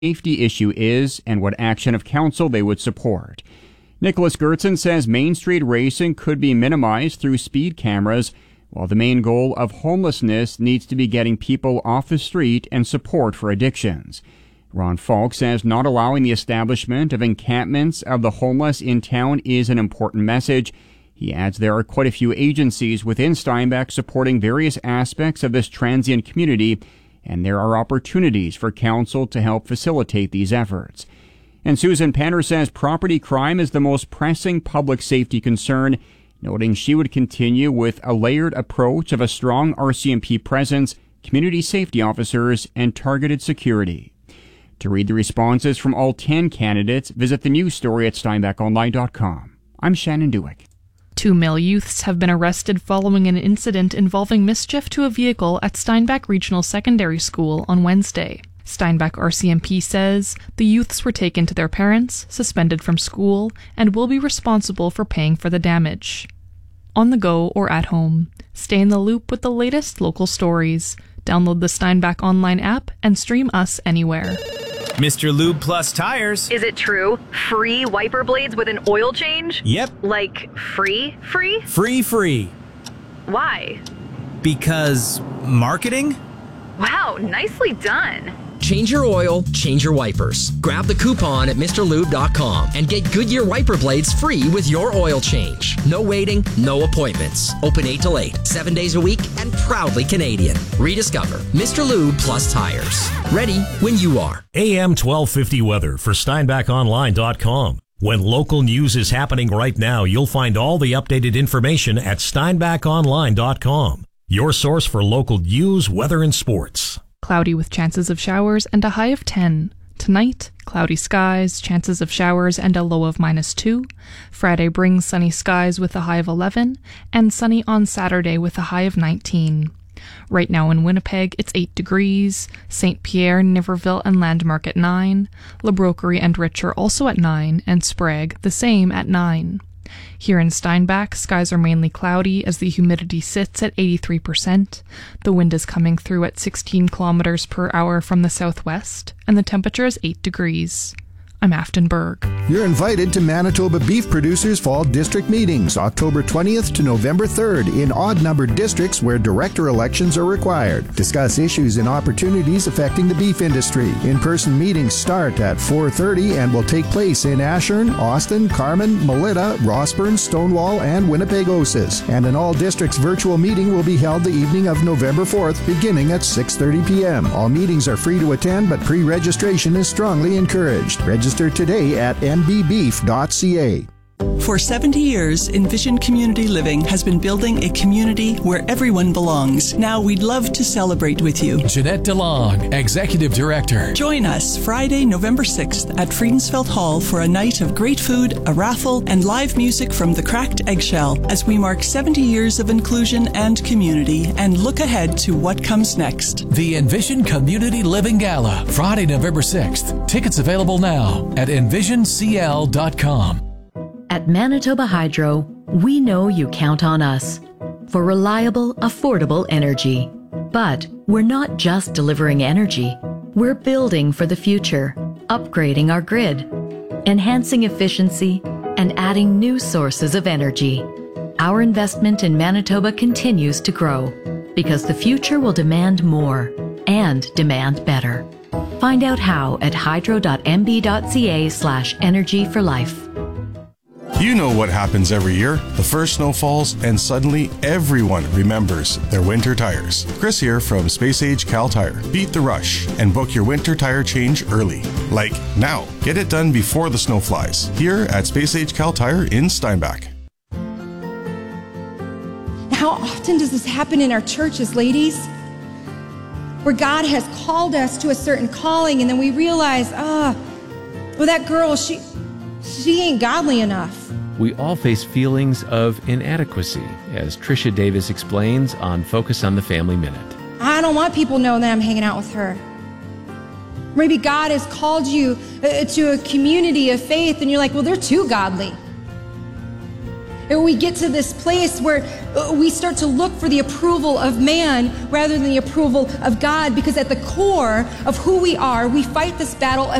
safety issue is and what action of council they would support. Nicholas Gertson says Main Street racing could be minimized through speed cameras, while the main goal of homelessness needs to be getting people off the street and support for addictions. Ron Falk says not allowing the establishment of encampments of the homeless in town is an important message. He adds there are quite a few agencies within Steinbach supporting various aspects of this transient community, and there are opportunities for council to help facilitate these efforts. And Susan Penner says property crime is the most pressing public safety concern, noting she would continue with a layered approach of a strong RCMP presence, community safety officers, and targeted security. To read the responses from all 10 candidates, visit the news story at steinbachonline.com. I'm Shannon Dewick. 2 male youths have been arrested following an incident involving mischief to a vehicle at Steinbach Regional Secondary School on Wednesday. Steinbach RCMP says the youths were taken to their parents, suspended from school, and will be responsible for paying for the damage. On the go or at home, stay in the loop with the latest local stories. Download the Steinbach Online app and stream us anywhere. Mr. Lube Plus Tires. Is it true? Free wiper blades with an oil change? Yep. Like free? Free. Why? Because marketing? Wow, nicely done. Change your oil, change your wipers. Grab the coupon at MrLube.com and get Goodyear wiper blades free with your oil change. No waiting, no appointments. Open 8 till 8, 7 days a week, and proudly Canadian. Rediscover Mr. Lube Plus Tires. Ready when you are. AM 1250 weather for SteinbachOnline.com. When local news is happening right now, you'll find all the updated information at SteinbachOnline.com. Your source for local news, weather, and sports. Cloudy with chances of showers and a high of 10. Tonight, cloudy skies, chances of showers and a low of -2. Friday brings sunny skies with a high of 11, and sunny on Saturday with a high of 19. Right now in Winnipeg, it's 8 degrees. St. Pierre, Niverville, and Landmark at 9. La Broquerie and Richer also at 9, and Sprague the same at 9. Here in Steinbach, skies are mainly cloudy as the humidity sits at 83%. The wind is coming through at 16 kilometers per hour from the southwest, and the temperature is 8 degrees. I'm Afton Berg. You're invited to Manitoba Beef Producers Fall District Meetings, October 20th to November 3rd, in odd-numbered districts where director elections are required. Discuss issues and opportunities affecting the beef industry. In-person meetings start at 4:30 and will take place in Ashern, Austin, Carman, Melita, Rossburn, Stonewall, and Winnipeg-Osas. And an all-districts virtual meeting will be held the evening of November 4th, beginning at 6:30 p.m. All meetings are free to attend, but pre-registration is strongly encouraged. Register today at mbbeef.ca. For 70 years, Envision Community Living has been building a community where everyone belongs. Now we'd love to celebrate with you. Jeanette DeLong, Executive Director. Join us Friday, November 6th at Friedensfeld Hall for a night of great food, a raffle, and live music from the Cracked Eggshell as we mark 70 years of inclusion and community and look ahead to what comes next. The Envision Community Living Gala, Friday, November 6th. Tickets available now at envisioncl.com. At Manitoba Hydro, we know you count on us for reliable, affordable energy. But we're not just delivering energy. We're building for the future, upgrading our grid, enhancing efficiency, and adding new sources of energy. Our investment in Manitoba continues to grow because the future will demand more and demand better. Find out how at hydro.mb.ca/energy for life. You know what happens every year. The first snow falls, and suddenly everyone remembers their winter tires. Chris here from Space Age Cal Tire. Beat the rush and book your winter tire change early. Like now. Get it done before the snow flies. Here at Space Age Cal Tire in Steinbach. How often does this happen in our churches, ladies? Where God has called us to a certain calling, and then we realize, well, that girl, she ain't godly enough. We all face feelings of inadequacy, as Tricia Davis explains on Focus on the Family Minute. I don't want people to know that I'm hanging out with her. Maybe God has called you to a community of faith, and you're like, well, they're too godly. we get to this place where we start to look for the approval of man rather than the approval of God, because at the core of who we are, we fight this battle of